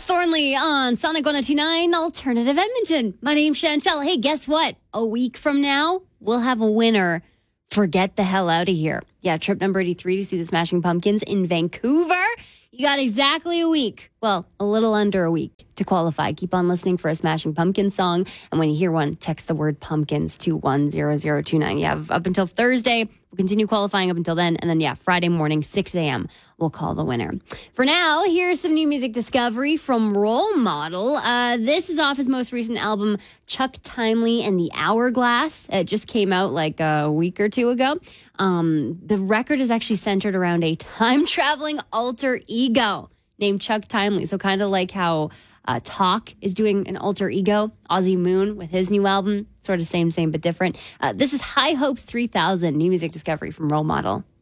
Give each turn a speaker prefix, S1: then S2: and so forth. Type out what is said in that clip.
S1: Thornley on Sonic 102.9 Alternative Edmonton. My name's Chantel. Hey, guess what? A week from now, we'll have a winner for Get the Hell Out of Here. Yeah, trip number 83 to see the Smashing Pumpkins in Vancouver. You got exactly a week. Well, a little under a week to qualify. Keep on listening for a Smashing Pumpkins song. And when you hear one, text the word pumpkins to 10029. You have up until Thursday. We'll continue qualifying up until then. And then, Friday morning, 6 a.m., we'll call the winner. For now, here's some new music discovery from Role Model. This is off his most recent album, Chuck Timely and the Hourglass. It just came out like a week or two ago. The record is actually centered around a time-traveling alter ego named Chuck Timely. So kind of like how Talk is doing an alter ego. Ozzy Moon with his new album. Sort of same, but different. This is High Hopes 3000, new music discovery from Role Model.